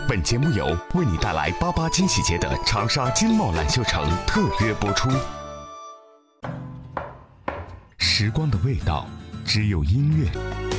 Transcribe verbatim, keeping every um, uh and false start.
本节目由为你带来八八惊喜节的长沙金茂揽秀城特约播出。时光的味道，只有音乐。